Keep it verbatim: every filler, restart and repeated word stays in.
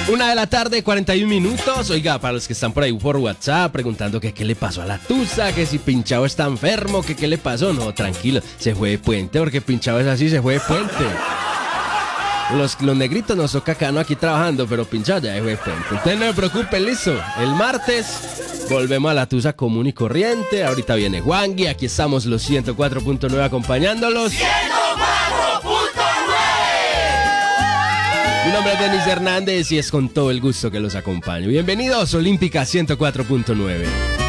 Una de la tarde, cuarenta y un minutos. Oiga, para los que están por ahí por WhatsApp preguntando que qué le pasó a la Tusa, que si Pinchado está enfermo, que qué le pasó. No, tranquilo, se fue de puente, porque Pinchado es así, se fue de puente. Los, los negritos nos toca acá, no aquí trabajando, pero Pinchado ya se fue de puente. Entonces no se preocupen, listo. El martes volvemos a la Tusa común y corriente. Ahorita viene Juangui, aquí estamos los ciento cuatro punto nueve acompañándolos. ciento cuatro punto nueve. Mi nombre es Denis Hernández y es con todo el gusto que los acompaño. Bienvenidos, Olímpica ciento cuatro punto nueve.